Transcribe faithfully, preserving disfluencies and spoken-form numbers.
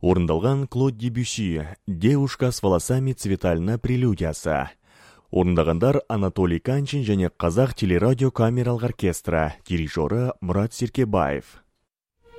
Орындалған Клод Дебюсси «Девушка с волосами цветальна» прелюдиясы. Орындағандар Анатолий Канчин және Қазақ телерадио камералық оркестрі, дирижері Мұрат Серкебаев.